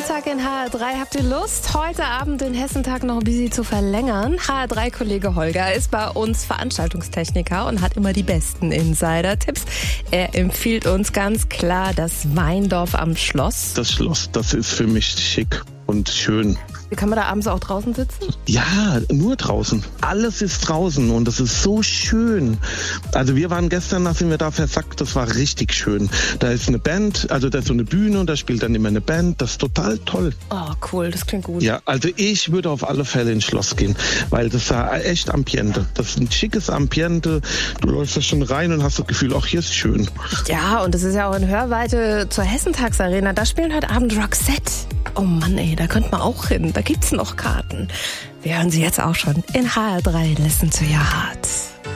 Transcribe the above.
Nachmittag in HR3. Habt ihr Lust, heute Abend den Hessentag noch ein bisschen zu verlängern? HR3-Kollege Holger ist bei uns Veranstaltungstechniker und hat immer die besten Insider-Tipps. Er empfiehlt uns ganz klar das Weindorf am Schloss. Das Schloss, das ist für mich schick und schön. Kann man da abends auch draußen sitzen? Ja, nur draußen. Alles ist draußen und das ist so schön. Also wir waren gestern, da sind wir da versackt, das war richtig schön. Da ist eine Band, also da ist so eine Bühne und da spielt dann immer eine Band. Das ist total toll. Oh, cool, das klingt gut. Ja, also ich würde auf alle Fälle ins Schloss gehen, weil das war echt Ambiente. Das ist ein schickes Ambiente. Du läufst da schon rein und hast das Gefühl, ach, hier ist schön. Ja, und das ist ja auch in Hörweite zur Hessentagsarena. Da spielen heute Abend Roxette. Oh Mann, ey, da könnte man auch hin. Da gibt's noch Karten. Wir hören sie jetzt auch schon in HR3 Listen to Your Heart.